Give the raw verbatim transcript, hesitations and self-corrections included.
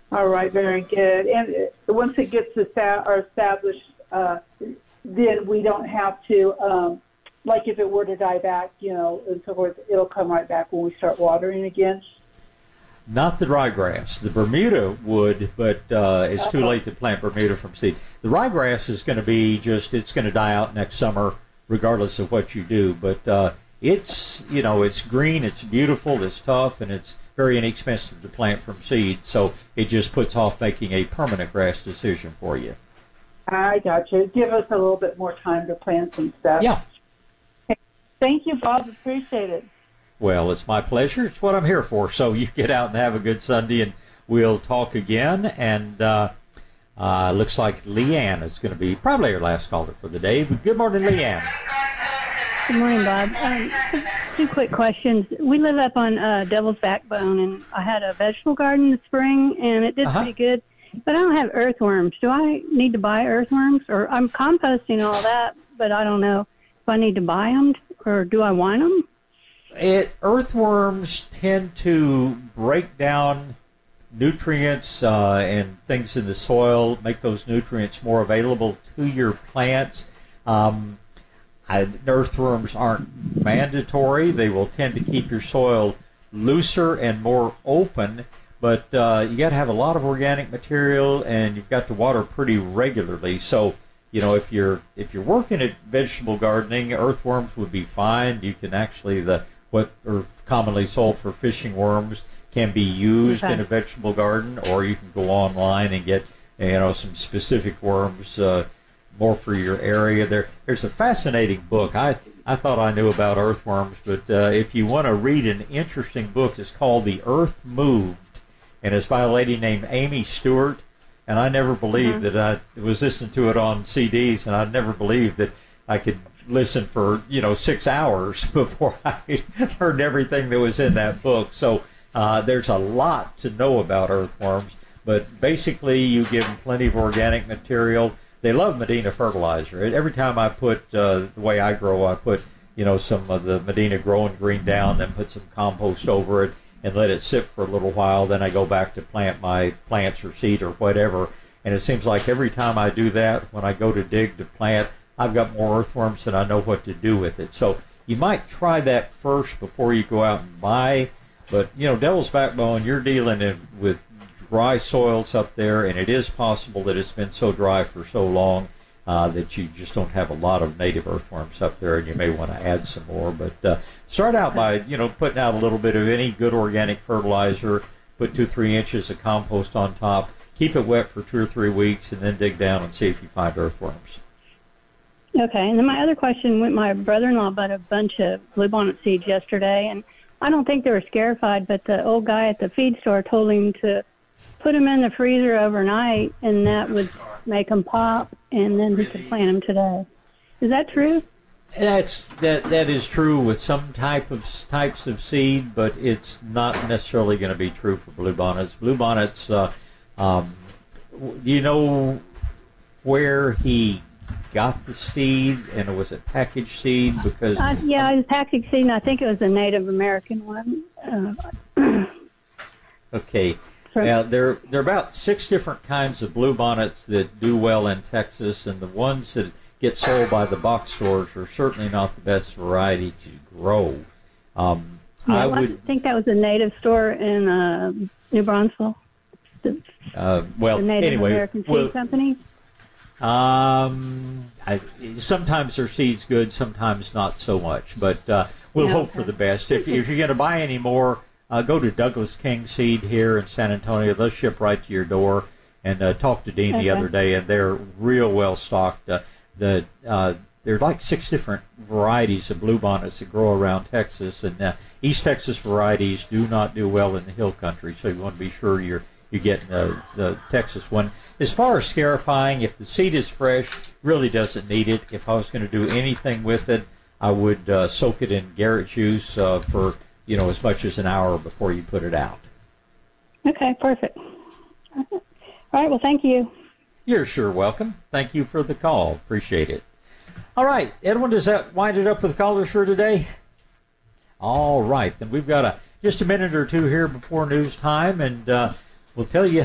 All right, very good. And uh, once it gets esta- or established, uh, then we don't have to, um, like if it were to die back, you know, and so forth, it'll come right back when we start watering again. Not the ryegrass. The Bermuda would, but uh, it's too late to plant Bermuda from seed. The ryegrass is going to be just, it's going to die out next summer regardless of what you do. But uh, it's, you know, it's green, it's beautiful, it's tough, and it's very inexpensive to plant from seed. So it just puts off making a permanent grass decision for you. I got you. Give us a little bit more time to plant some stuff. Yeah. Thank you, Bob. Appreciate it. Well, it's my pleasure. It's what I'm here for. So you get out and have a good Sunday, and we'll talk again. And uh, uh, looks like Leanne is going to be probably our last caller for the day. But good morning, Leanne. Good morning, Bob. Um, two quick questions. We live up on uh, Devil's Backbone, and I had a vegetable garden this spring, and it did uh-huh. pretty good. But I don't have earthworms. Do I need to buy earthworms? Or I'm composting all that, but I don't know if I need to buy them, or do I want them? It, earthworms tend to break down nutrients uh, and things in the soil, make those nutrients more available to your plants. Um, I, earthworms aren't mandatory. They will tend to keep your soil looser and more open, but uh, you got to have a lot of organic material, and you've got to water pretty regularly. So, you know, if you're if you're working at vegetable gardening, earthworms would be fine. You can actually the what are commonly sold for fishing worms can be used okay. in a vegetable garden, or you can go online and get, you know, some specific worms uh, more for your area. There, there's a fascinating book. I I thought I knew about earthworms, but uh, if you want to read an interesting book, it's called The Earth Moved, and it's by a lady named Amy Stewart. And I never believed mm-hmm. that I was listening to it on C Ds, and I never believed that I could listen for, you know, six hours before I heard everything that was in that book. So uh, there's a lot to know about earthworms, but basically you give them plenty of organic material. They love Medina fertilizer. Every time I put, uh, the way I grow, I put, you know, some of the Medina growing green down, then put some compost over it, and let it sit for a little while. Then I go back to plant my plants or seed or whatever. And it seems like every time I do that, when I go to dig to plant, I've got more earthworms than I know what to do with it. So you might try that first before you go out and buy. But, you know, Devil's Backbone, you're dealing in, with dry soils up there, and it is possible that it's been so dry for so long uh, that you just don't have a lot of native earthworms up there, and you may want to add some more. But uh, start out by, you know, putting out a little bit of any good organic fertilizer, put two, three inches of compost on top, keep it wet for two or three weeks, and then dig down and see if you find earthworms. Okay, and then my other question, went my brother-in-law bought a bunch of bluebonnet seeds yesterday, and I don't think they were scarified, but the old guy at the feed store told him to put them in the freezer overnight, and that would make them pop, and then he could plant them today. Is that true? That's that. That is true with some type of types of seed, but it's not necessarily going to be true for bluebonnets. Bluebonnets, uh, um, do you know where he got the seed, and was it packaged seed? Because uh, yeah, it was packaged seed, and I think it was a Native American one. Uh, okay. Now, there, there are about six different kinds of bluebonnets that do well in Texas, and the ones that get sold by the box stores are certainly not the best variety to grow. Um, yeah, I well, would I think that was a native store in uh, New Braunfels. The, uh, well, the Native anyway, American Seed well, Company. Um, I, sometimes their seed's good, sometimes not so much, but uh, we'll yeah, hope okay. for the best. If, if you're going to buy any more, Uh, go to Douglas King Seed here in San Antonio. They'll ship right to your door. And uh, talked to Dean okay. the other day, and they're real well stocked. Uh, the uh, there are like six different varieties of bluebonnets that grow around Texas, and uh, East Texas varieties do not do well in the hill country. So you want to be sure you're you're getting the, the Texas one. As far as scarifying, if the seed is fresh, really doesn't need it. If I was going to do anything with it, I would uh, soak it in Garrett juice uh, for you know, as much as an hour before you put it out. Okay, perfect. All right, well, thank you. You're sure welcome. Thank you for the call. Appreciate it. All right, Edwin, does that wind it up with callers for today? All right, then we've got a just a minute or two here before news time, and uh, we'll tell you